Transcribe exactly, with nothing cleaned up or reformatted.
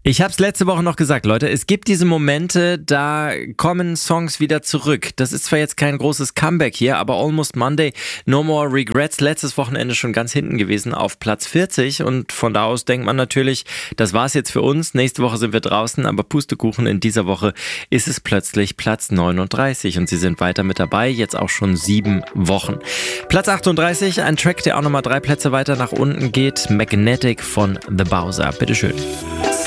Ich habe es letzte Woche noch gesagt, Leute, es gibt diese Momente, da kommen Songs wieder zurück. Das ist zwar jetzt kein großes Comeback hier, aber Almost Monday, No More Regrets, letztes Wochenende schon ganz hinten gewesen auf Platz vierzig und von da aus denkt man natürlich, das war's jetzt für uns, nächste Woche sind wir draußen, aber Pustekuchen, in dieser Woche ist es plötzlich Platz neununddreißig und sie sind weiter mit dabei, jetzt auch schon sieben Wochen. Platz achtunddreißig, ein Track, der auch nochmal drei Plätze weiter nach unten geht, Magnetic von The Bowser. Bitteschön.